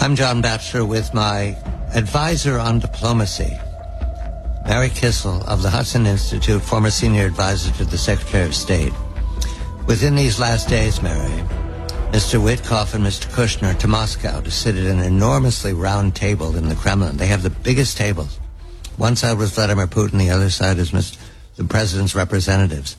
I'm John Batchelor with my advisor on diplomacy, Mary Kissel of the Hudson Institute, former senior advisor to the Secretary of State. Within these last days, Mary, Mr. Witkoff and Mr. Kushner to Moscow to sit at an enormously round table in the Kremlin. They have the biggest tables. One side was Vladimir Putin, the other side is the president's representatives.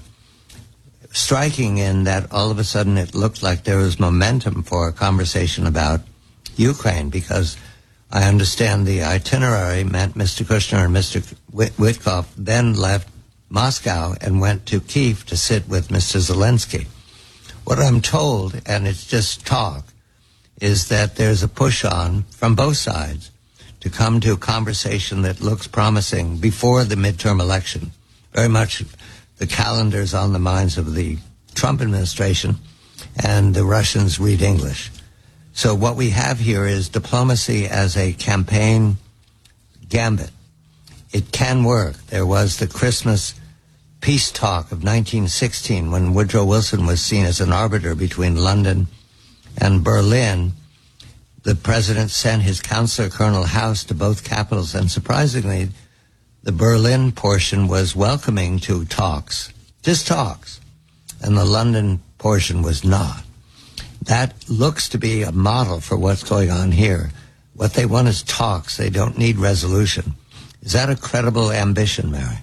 Striking in that all of a sudden it looked like there was momentum for a conversation about Ukraine, because I understand the itinerary meant Mr. Kushner and Mr. Witkoff then left Moscow and went to Kyiv to sit with Mr. Zelensky. What I'm told, and it's just talk, is that there's a push-on from both sides to come to a conversation that looks promising before the midterm election. Very much the calendar's on the minds of the Trump administration, and the Russians read English. So what we have here is diplomacy as a campaign gambit. It can work. There was the Christmas peace talk of 1916 when Woodrow Wilson was seen as an arbiter between London and Berlin. The president sent his counselor, Colonel House, to both capitals, and surprisingly, the Berlin portion was welcoming to talks, just talks, and the London portion was not. That looks to be a model for what's going on here. What they want is talks. They don't need resolution. Is that a credible ambition, Mary?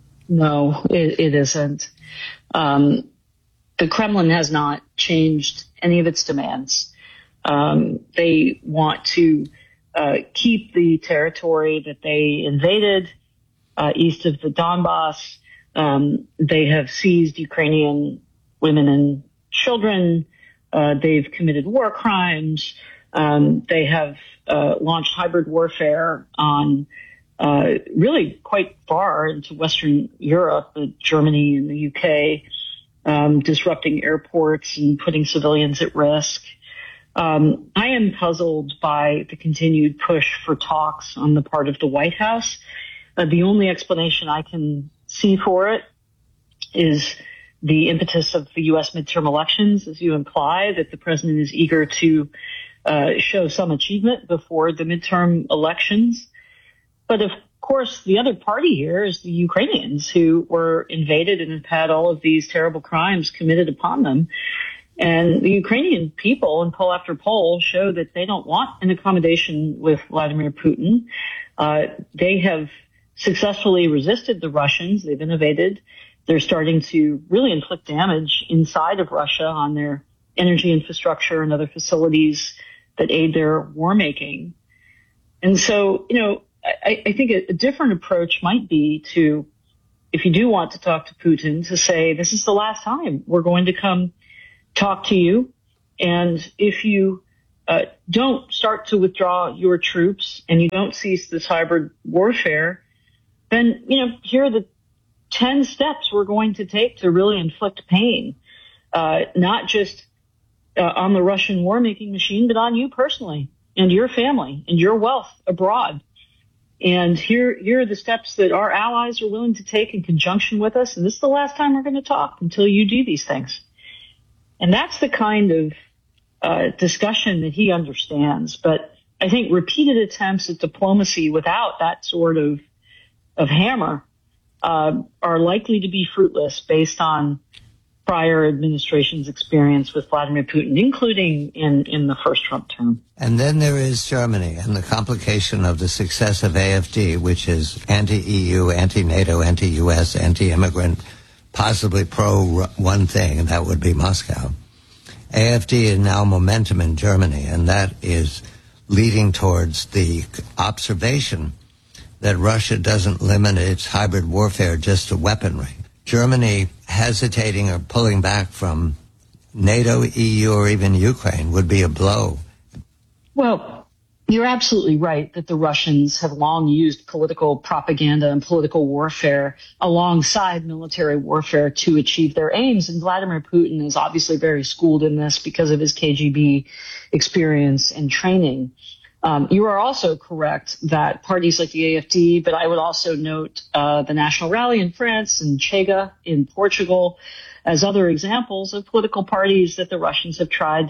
No, it isn't. The Kremlin has not changed any of its demands. They want to keep the territory that they invaded east of the Donbass. They have seized Ukrainian women and children. They've committed war crimes. They have launched hybrid warfare on really quite far into Western Europe, Germany and the UK, disrupting airports and putting civilians at risk. I am puzzled by the continued push for talks on the part of the White House. The only explanation I can see for it is the impetus of the U.S. midterm elections, as you imply, that the president is eager to show some achievement before the midterm elections. But of course, the other party here is the Ukrainians, who were invaded and have had all of these terrible crimes committed upon them. And the Ukrainian people, in poll after poll, show that they don't want an accommodation with Vladimir Putin. They have successfully resisted the Russians. They've innovated. They're starting to really inflict damage inside of Russia on their energy infrastructure and other facilities that aid their war making. And so, I think a different approach might be to, if you do want to talk to Putin, to say, this is the last time we're going to come talk to you. And if you don't start to withdraw your troops and you don't cease this hybrid warfare, then, here are the 10 steps we're going to take to really inflict pain, not just on the Russian war-making machine, but on you personally and your family and your wealth abroad. And here are the steps that our allies are willing to take in conjunction with us. And this is the last time we're going to talk until you do these things. And that's the kind of discussion that he understands. But I think repeated attempts at diplomacy without that sort of hammer are likely to be fruitless based on prior administration's experience with Vladimir Putin, including in the first Trump term. And then there is Germany and the complication of the success of AfD, which is anti-EU, anti-NATO, anti-US, anti-immigrant, possibly pro one thing, and that would be Moscow. AfD is now momentum in Germany, and that is leading towards the observation that Russia doesn't limit its hybrid warfare just to weaponry. Germany hesitating or pulling back from NATO, EU, or even Ukraine would be a blow. Well, you're absolutely right that the Russians have long used political propaganda and political warfare alongside military warfare to achieve their aims. And Vladimir Putin is obviously very schooled in this because of his KGB experience and training. You are also correct that parties like the AfD, but I would also note the National Rally in France and Chega in Portugal as other examples of political parties that the Russians have tried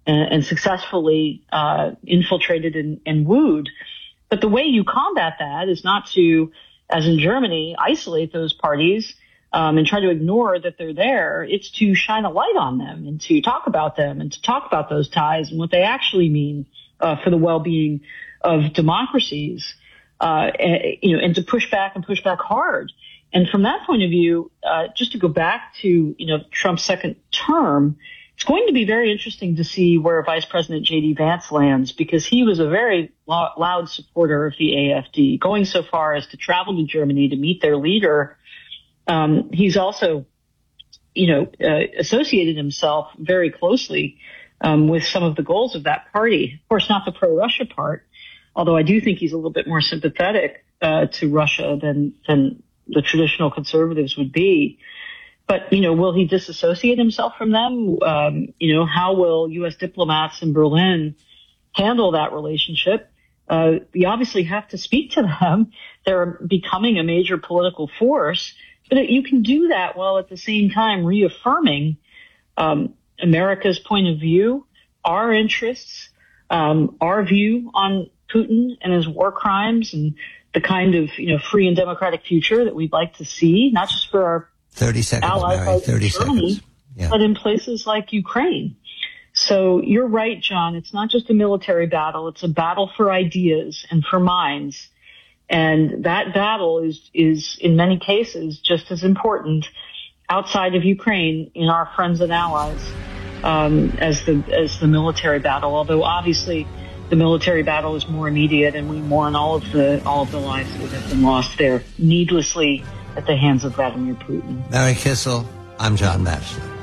and successfully infiltrated and wooed. But the way you combat that is not to, as in Germany, isolate those parties and try to ignore that they're there. It's to shine a light on them and to talk about them and to talk about those ties and what they actually mean for the well-being of democracies, and to push back hard. And from that point of view, just to go back to, Trump's second term, it's going to be very interesting to see where Vice President J.D. Vance lands, because he was a very loud supporter of the AfD, going so far as to travel to Germany to meet their leader. He's also, associated himself very closely with some of the goals of that party. Of course, not the pro-Russia part, although I do think he's a little bit more sympathetic to Russia than the traditional conservatives would be. But, will he disassociate himself from them? How will U.S. diplomats in Berlin handle that relationship? We obviously have to speak to them. They're becoming a major political force. But you can do that while at the same time reaffirming America's point of view, our interests, our view on Putin and his war crimes and the kind of, free and democratic future that we'd like to see, not just for our 30 seconds, allies Mary, like 30 Germany, seconds. Yeah. but in places like Ukraine. So you're right, John. It's not just a military battle. It's a battle for ideas and for minds. And that battle is in many cases just as important outside of Ukraine in our friends and allies as the military battle. Although obviously the military battle is more immediate, and we mourn all of the lives that have been lost there needlessly at the hands of Vladimir Putin. Mary Kissel, I'm John Batchelor.